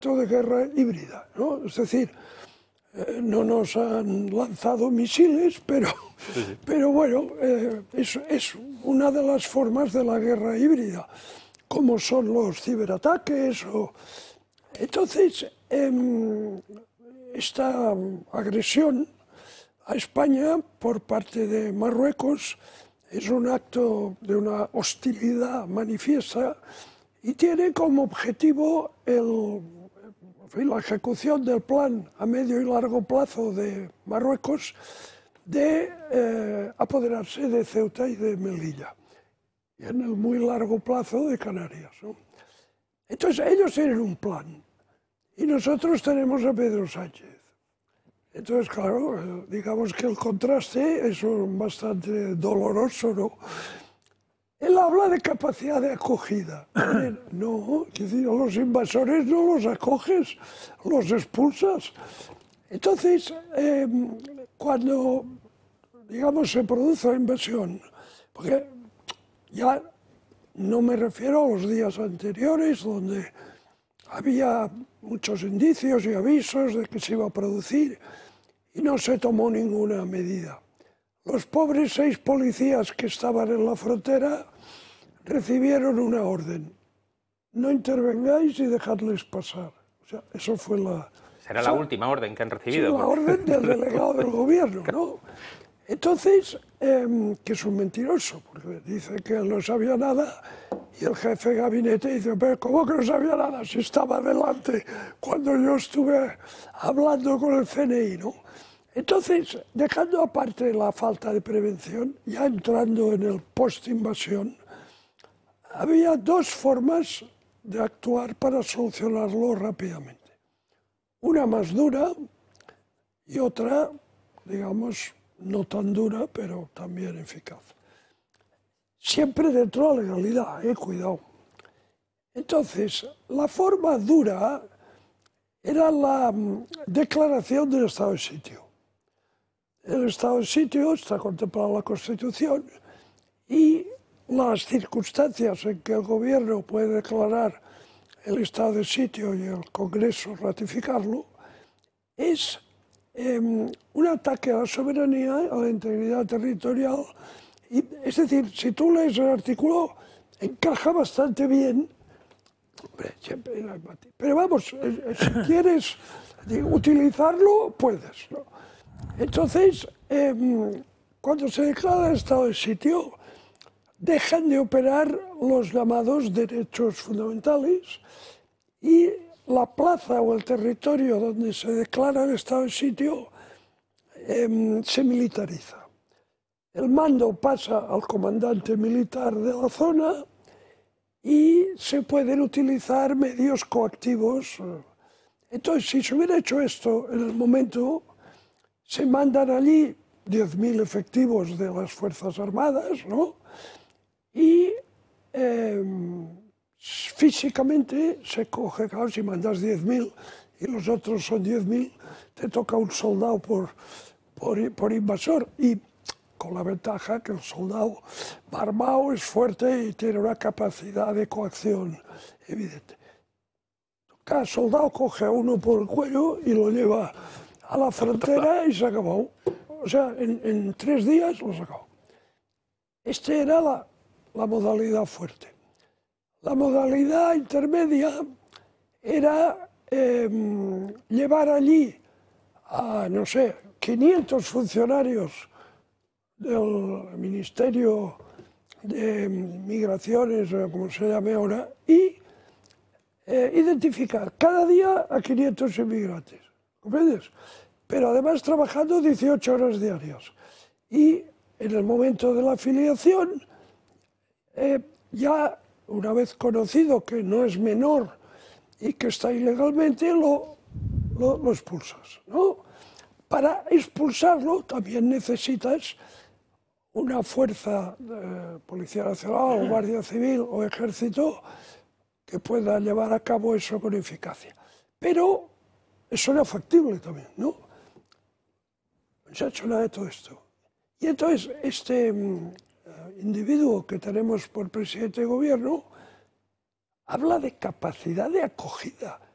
acto de guerra híbrida, ¿no? Es decir, no nos han lanzado misiles, pero bueno, es una de las formas de la guerra híbrida, como son los ciberataques. Entonces, esta agresión a España por parte de Marruecos es un acto de una hostilidad manifiesta y tiene como objetivo la ejecución del plan a medio y largo plazo de Marruecos de apoderarse de Ceuta y de Melilla, y en el muy largo plazo de Canarias, ¿no? Entonces ellos tienen un plan y nosotros tenemos a Pedro Sánchez. Entonces, claro, digamos que el contraste es bastante doloroso, ¿no? Él habla de capacidad de acogida. No, quiero decir, a los invasores no los acoges, los expulsas. Entonces, cuando, digamos, se produce la invasión, porque ya no me refiero a los días anteriores, donde había muchos indicios y avisos de que se iba a producir y no se tomó ninguna medida. Los pobres 6 policías que estaban en la frontera recibieron una orden: no intervengáis y dejadles pasar. O sea, eso fue Será la última orden que han recibido. Sí, la orden del delegado del gobierno, ¿no? Entonces, que es un mentiroso, porque dice que no sabía nada, y el jefe de gabinete dice: pero ¿cómo que no sabía nada? Si estaba delante cuando yo estuve hablando con el CNI, ¿no? Entonces, dejando aparte la falta de prevención, ya entrando en el post-invasión, había 2 formas de actuar para solucionarlo rápidamente. Una más dura y otra, digamos, no tan dura, pero también eficaz. Siempre dentro de la legalidad, cuidado. Entonces, la forma dura era la declaración del estado de sitio. El estado de sitio está contemplado en la Constitución y las circunstancias en que el gobierno puede declarar el estado de sitio y el Congreso ratificarlo es un ataque a la soberanía, a la integridad territorial. Y, es decir, si tú lees el artículo, encaja bastante bien. Hombre, siempre, pero vamos, si quieres utilizarlo, puedes, ¿no? Entonces, cuando se declara el estado de sitio, dejan de operar los llamados derechos fundamentales y la plaza o el territorio donde se declara el estado de sitio se militariza. El mando pasa al comandante militar de la zona y se pueden utilizar medios coactivos. Entonces, si se hubiera hecho esto en el momento, se mandan allí 10.000 efectivos de las Fuerzas Armadas, ¿no? Y físicamente se coge, claro, si mandas 10.000 y los otros son 10.000, te toca un soldado por invasor, y con la ventaja que el soldado va armado, es fuerte y tiene una capacidad de coacción evidente. Cada soldado coge a uno por el cuello y lo lleva a la frontera y se acabó. O sea, en 3 días lo sacó. Esta era la modalidad fuerte. La modalidad intermedia era llevar allí a, no sé, 500 funcionarios del Ministerio de Migraciones, o como se llame ahora, y identificar cada día a 500 inmigrantes, ¿comprendes? Pero además trabajando 18 horas diarias. Y en el momento de la afiliación, ya una vez conocido que no es menor y que está ilegalmente, lo expulsas, ¿no? Para expulsarlo también necesitas una fuerza de Policía Nacional o Guardia Civil o Ejército que pueda llevar a cabo eso con eficacia. Pero eso era factible también, ¿no? No se ha hecho nada de todo esto. Y entonces este individuo que tenemos por presidente de gobierno habla de capacidad de acogida.